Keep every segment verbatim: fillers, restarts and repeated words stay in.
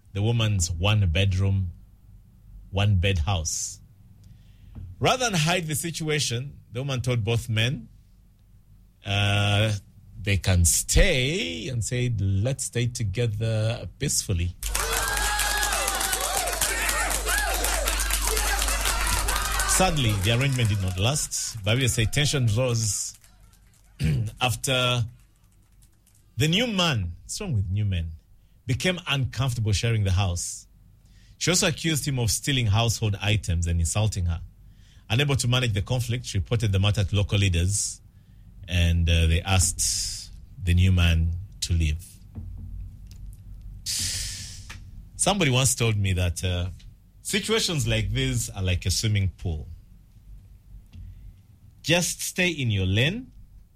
the woman's one-bedroom, one-bed house. Rather than hide the situation, the woman told both men uh, they can stay and said, let's stay together peacefully. Sadly, the arrangement did not last. Babia said tension rose after the new man, what's wrong with new men, became uncomfortable sharing the house. She also accused him of stealing household items and insulting her. Unable to manage the conflict, she reported the matter to local leaders, and uh, they asked the new man to leave. Somebody once told me that uh, situations like this are like a swimming pool. Just stay in your lane.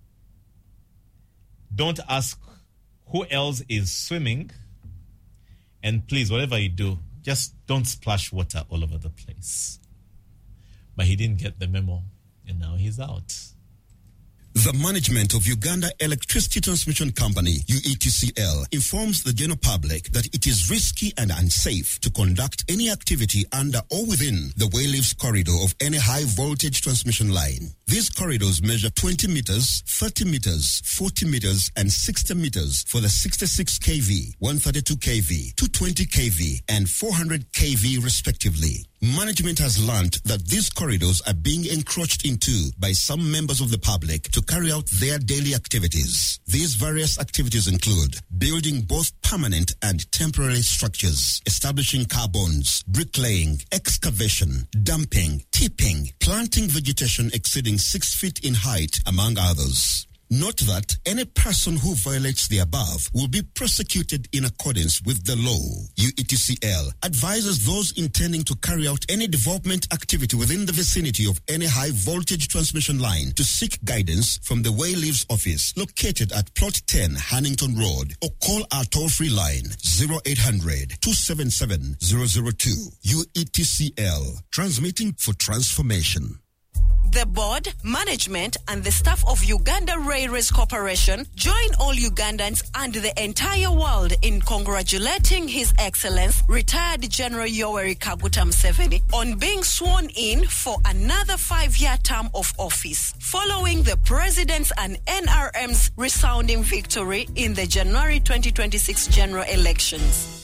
Don't ask who else is swimming. And please, whatever you do, just don't splash water all over the place. But he didn't get the memo, and now he's out. The management of Uganda Electricity Transmission Company, U E T C L, informs the general public that it is risky and unsafe to conduct any activity under or within the Wayleaves corridor of any high-voltage transmission line. These corridors measure twenty meters, thirty meters, forty meters, and sixty meters for the sixty-six kilovolt, one thirty-two kilovolt, two twenty kilovolt, and four hundred kilovolt respectively. Management has learned that these corridors are being encroached into by some members of the public to carry out their daily activities. These various activities include building both permanent and temporary structures, establishing car bonds, bricklaying, excavation, dumping, tipping, planting vegetation exceeding six feet in height, among others. Note that any person who violates the above will be prosecuted in accordance with the law. U E T C L advises those intending to carry out any development activity within the vicinity of any high-voltage transmission line to seek guidance from the Wayleaves office located at Plot ten, Hannington Road, or call our toll-free line zero eight hundred, two seven seven, zero zero two. U E T C L, transmitting for transformation. The board, management, and the staff of Uganda Railways Corporation join all Ugandans and the entire world in congratulating His Excellence, retired General Yoweri Kaguta Museveni, on being sworn in for another five-year term of office, following the President's and N R M's resounding victory in the January twenty twenty-six general elections.